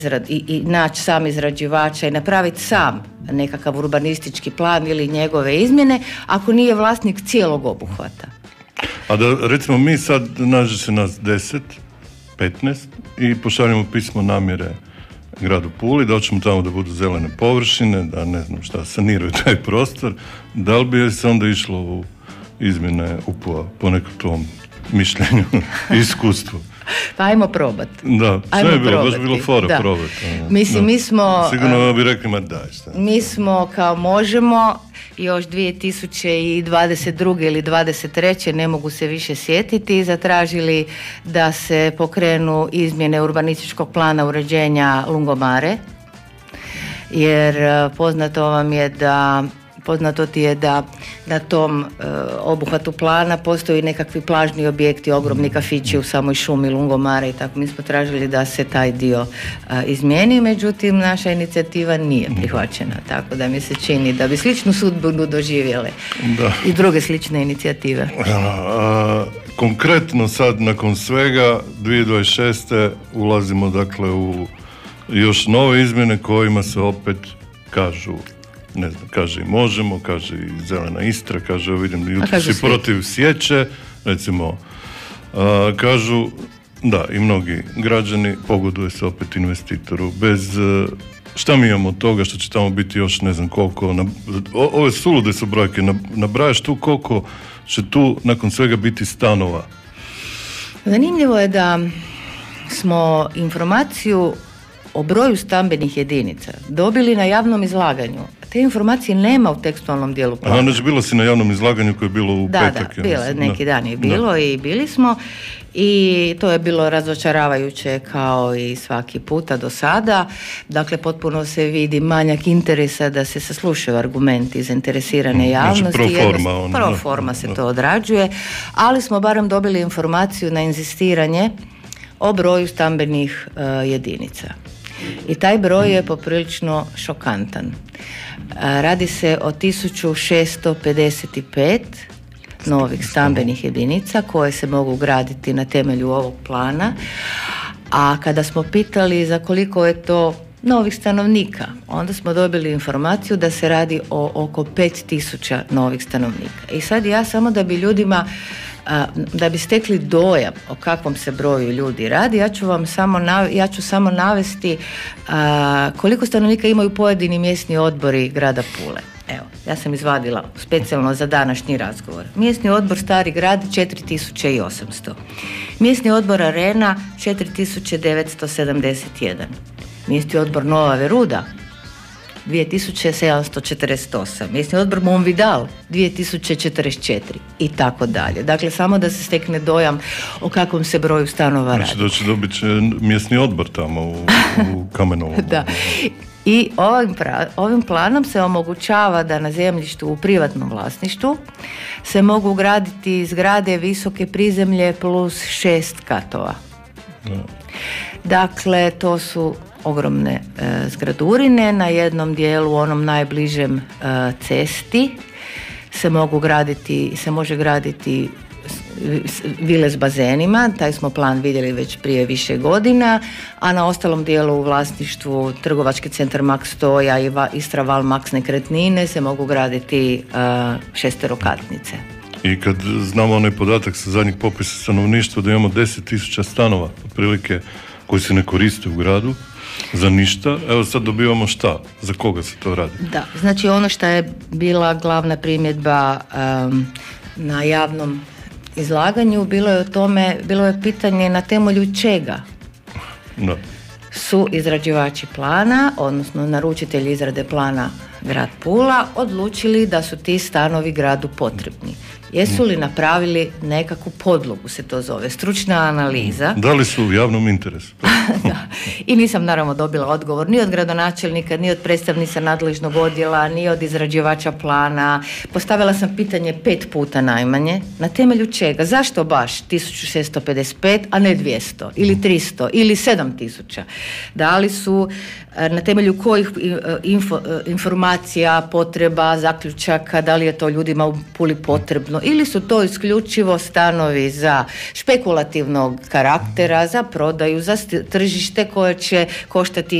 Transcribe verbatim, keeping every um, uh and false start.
i, i naći sam izrađivača i napraviti sam nekakav urbanistički plan ili njegove izmjene, ako nije vlasnik cijelog obuhvata. A da, recimo, mi sad nađe se nas deset, petnaest i pošaljemo pismo namjere gradu Puli, da hoćemo tamo da budu zelene površine, da ne znam šta, saniraju taj prostor. Da li bi se onda išlo u izmjene U P U-a po nekakvom mišljenju i iskustvu? Pa ajmo probat. Da, sve je bilo, probati. baš bilo fora probati. Mislim, da. mi smo... Sigurno bi rekli, ma daj šta. Mi smo kao možemo još dvije tisuće dvadeset druge ili dvadeset treće ne mogu se više sjetiti, zatražili da se pokrenu izmjene urbanističkog plana uređenja Lungomare, jer poznato vam je da Poznato ti je da na tom e, obuhvatu plana postoji nekakvi plažni objekti, ogromni kafići u samoj šumi Lungomare i tako. Mi smo tražili da se taj dio e, izmijeni, međutim naša inicijativa nije prihvaćena, tako da mi se čini da bi sličnu sudbinu doživjele da. I druge slične inicijative. A, a, konkretno sad nakon svega dvije tisuće dvadeset šeste ulazimo dakle u još nove izmjene kojima se opet kažu, ne znam, kaže i Možemo, kaže i Zelena Istra, kaže, vidim, jutro si protiv sječe, recimo, a, kažu, da, i mnogi građani pogoduje se opet investitoru, bez, šta mi imamo od toga što će tamo biti još ne znam koliko, na, o, ove sulude su brojke, na, nabrajaš tu koliko će tu nakon svega biti stanova. Zanimljivo je da smo informaciju o broju stambenih jedinica dobili na javnom izlaganju. Te informacije nema u tekstualnom dijelu plana. A onda je bilo si na javnom izlaganju koje je bilo u da, petak. Da, bilo, neki dan je bilo da. I bili smo i to je bilo razočaravajuće kao i svaki puta do sada. Dakle, potpuno se vidi manjak interesa da se saslušaju argumenti zainteresirane javnosti. Znači, pro forma. On, pro forma se da. To odrađuje, ali smo barem dobili informaciju na inzistiranje o broju stambenih uh, jedinica. I taj broj je poprilično šokantan. Radi se o tisuću šesto pedeset pet novih stambenih jedinica koje se mogu graditi na temelju ovog plana, a kada smo pitali za koliko je to novih stanovnika, onda smo dobili informaciju da se radi o oko pet tisuća novih stanovnika. I sad ja samo da bi ljudima da bi stekli dojam o kakvom se broju ljudi radi, ja ću vam samo, nav- ja ću samo navesti a, koliko stanovnika imaju pojedini mjesni odbori grada Pule. Evo, ja sam izvadila specijalno za današnji razgovor. Mjesni odbor Stari grad četiri tisuće osamsto. Mjesni odbor Arena četiri tisuće devetsto sedamdeset jedan. Mjesni odbor Nova Veruda dvije tisuće sedamsto četrdeset osam, mjesni odbor Monvidal dvije tisuće četrdeset četiri i tako dalje. Dakle, samo da se stekne dojam o kakvom se broju stanova radi. Znači da će dobiti mjesni odbor tamo u, u Kamenovom. Da. I ovim, pra, ovim planom se omogućava da na zemljištu u privatnom vlasništvu se mogu graditi zgrade visoke prizemlje plus šest katova. Da. Dakle, to su ogromne e, zgradurine. Na jednom dijelu, onom najbližem e, cesti, se mogu graditi, se može graditi vile s bazenima. Taj smo plan vidjeli već prije više godina, a na ostalom dijelu u vlasništvu trgovački centar Max Stoja i Istra Val Max nekretnine se mogu graditi uh, šesterokatnice. I kad znamo onaj podatak sa zadnjeg popisa stanovništva da imamo deset tisuća stanova otprilike koji se ne koriste u gradu za ništa, evo sad dobivamo šta? Za koga se to radi? Da, znači ono što je bila glavna primjedba um, na javnom izlaganju, bilo je o tome, bilo je pitanje na temelju čega da. Su izrađivači plana, odnosno naručitelji izrade plana grad Pula, odlučili da su ti stanovi gradu potrebni. Jesu li napravili nekakvu podlogu, se to zove, stručna analiza. Da li su u javnom interesu? Da. I nisam naravno dobila odgovor ni od gradonačelnika, ni od predstavnica nadležnog odjela, ni od izrađivača plana. Postavila sam pitanje pet puta najmanje. Na temelju čega? Zašto baš tisuću šesto pedeset pet, a ne dvjesto ili tristo ili sedam tisuća? Da li su na temelju kojih info, informacija, potreba, zaključaka, da li je to ljudima u Puli potrebno dovoljno ili su to isključivo stanovi za špekulativnog karaktera, za prodaju, za tržište koje će koštati